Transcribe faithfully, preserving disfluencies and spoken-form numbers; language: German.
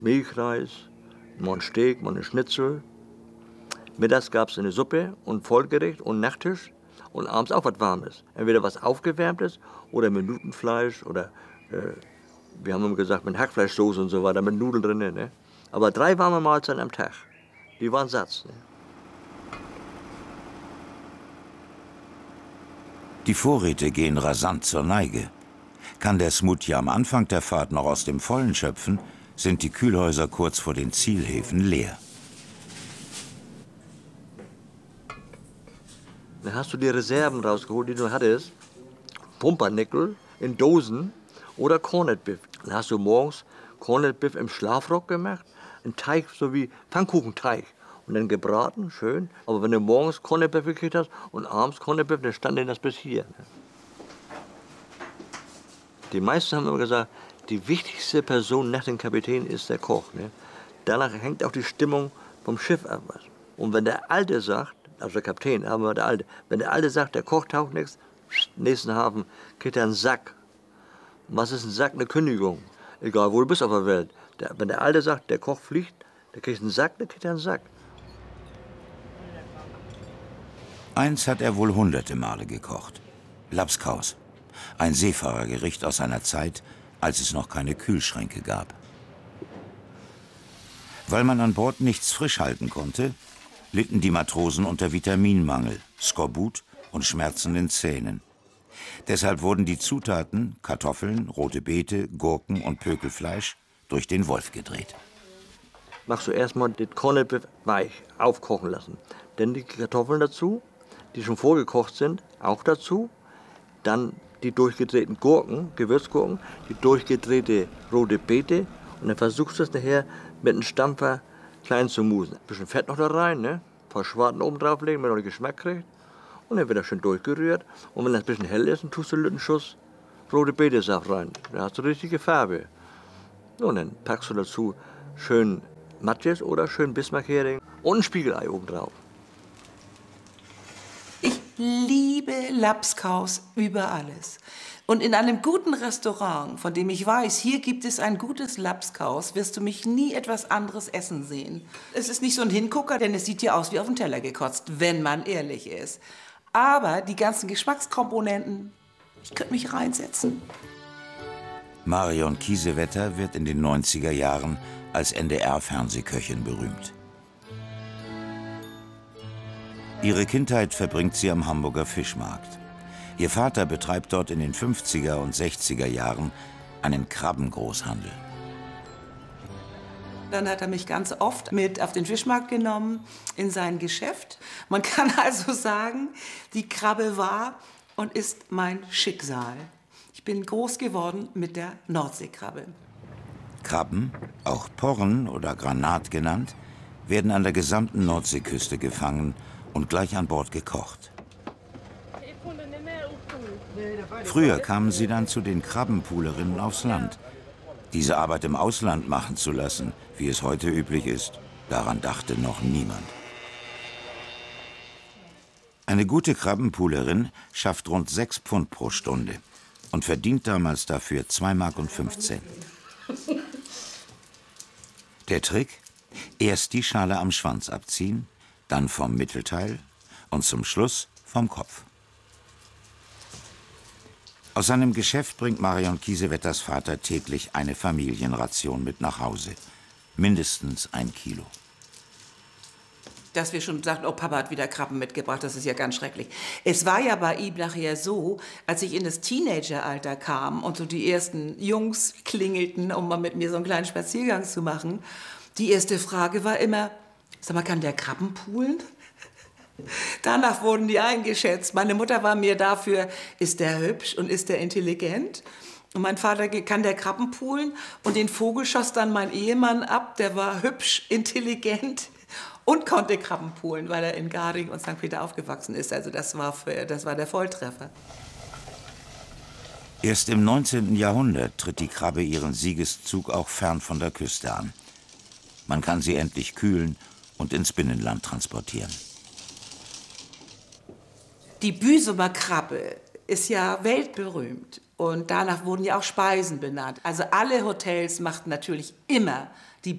Milchreis, mal ein Steak, mal ein Schnitzel. Mittags gab es eine Suppe und Vollgericht und Nachtisch und abends auch was Warmes. Entweder was Aufgewärmtes oder mit Nutenfleisch oder, äh, wir haben immer gesagt, mit Hackfleischsoße und so weiter, mit Nudeln drin. Ne? Aber drei warme Mahlzeiten am Tag, die waren Satz. Ne? Die Vorräte gehen rasant zur Neige. Kann der Smutja am Anfang der Fahrt noch aus dem Vollen schöpfen, sind die Kühlhäuser kurz vor den Zielhäfen leer. Dann hast du die Reserven rausgeholt, die du hattest. Pumpernickel in Dosen oder Corned Beef. Dann hast du morgens Corned Beef im Schlafrock gemacht, ein Teig, so wie Pfannkuchenteig. Und dann gebraten, schön. Aber wenn du morgens Corned Beef gekriegt hast und abends Corned Beef, dann stand dir das bis hier. Die meisten haben immer gesagt, die wichtigste Person nach dem Kapitän ist der Koch. Ne? Danach hängt auch die Stimmung vom Schiff ab. Und wenn der Alte sagt, also der Kapitän, aber der Alte, wenn der Alte sagt, der Koch taucht nichts, nächsten Hafen kriegt er einen Sack. Und was ist ein Sack? Eine Kündigung. Egal, wo du bist auf der Welt. Der, wenn der Alte sagt, der Koch fliegt, der kriegt einen Sack, der kriegt er einen Sack. Eins hat er wohl hunderte Male gekocht. Labskaus. Ein Seefahrergericht aus einer Zeit, als es noch keine Kühlschränke gab. Weil man an Bord nichts frisch halten konnte, litten die Matrosen unter Vitaminmangel, Skorbut und schmerzenden Zähnen. Deshalb wurden die Zutaten, Kartoffeln, rote Beete, Gurken und Pökelfleisch, durch den Wolf gedreht. Machst du erstmal den Corned Beef weich aufkochen lassen. Dann die Kartoffeln dazu, die schon vorgekocht sind, auch dazu. Dann die durchgedrehten Gurken, Gewürzgurken, die durchgedrehte rote Beete. Und dann versuchst du es nachher mit einem Stampfer klein zu musen. Ein bisschen Fett noch da rein, ne? Ein paar Schwarten oben drauflegen, damit er den Geschmack kriegt. Und dann wird das schön durchgerührt. Und wenn das ein bisschen hell ist, dann tust du einen Schuss rote Betesaft rein. Da hast du richtige Farbe. Und dann packst du dazu schön Matjes oder schön Bismarck-Hering und ein Spiegelei oben drauf. Ich liebe Labskaus über alles. Und in einem guten Restaurant, von dem ich weiß, hier gibt es ein gutes Labskaus, wirst du mich nie etwas anderes essen sehen. Es ist nicht so ein Hingucker, denn es sieht ja aus wie auf den Teller gekotzt, wenn man ehrlich ist. Aber die ganzen Geschmackskomponenten, ich könnte mich reinsetzen. Marion Kiesewetter wird in den neunziger Jahren als N D R-Fernsehköchin berühmt. Ihre Kindheit verbringt sie am Hamburger Fischmarkt. Ihr Vater betreibt dort in den fünfziger und sechziger Jahren einen Krabbengroßhandel. Dann hat er mich ganz oft mit auf den Fischmarkt genommen, in sein Geschäft. Man kann also sagen, die Krabbe war und ist mein Schicksal. Ich bin groß geworden mit der Nordseekrabbe. Krabben, auch Porren oder Granat genannt, werden an der gesamten Nordseeküste gefangen und gleich an Bord gekocht. Früher kamen sie dann zu den Krabbenpoolerinnen aufs Land. Diese Arbeit im Ausland machen zu lassen, wie es heute üblich ist, daran dachte noch niemand. Eine gute Krabbenpoolerin schafft rund sechs Pfund pro Stunde und verdient damals dafür zwei Mark fünfzehn. Der Trick? Erst die Schale am Schwanz abziehen, dann vom Mittelteil und zum Schluss vom Kopf. Aus seinem Geschäft bringt Marion Kiesewetters Vater täglich eine Familienration mit nach Hause. Mindestens ein Kilo. Dass wir schon sagten, oh, Papa hat wieder Krabben mitgebracht, das ist ja ganz schrecklich. Es war ja bei ihm nachher so, als ich in das Teenageralter kam und so die ersten Jungs klingelten, um mal mit mir so einen kleinen Spaziergang zu machen, die erste Frage war immer, sag mal, kann der Krabben poolen? Danach wurden die eingeschätzt. Meine Mutter war mir dafür, ist der hübsch und ist der intelligent? Und mein Vater kann der Krabben poolen. Und den Vogel schoss dann mein Ehemann ab. Der war hübsch, intelligent und konnte Krabben poolen, weil er in Garding und Sankt Peter aufgewachsen ist. Also das war, für, das war der Volltreffer. Erst im neunzehnten Jahrhundert tritt die Krabbe ihren Siegeszug auch fern von der Küste an. Man kann sie endlich kühlen und ins Binnenland transportieren. Die Büsumer Krabbe ist ja weltberühmt und danach wurden ja auch Speisen benannt. Also alle Hotels machten natürlich immer die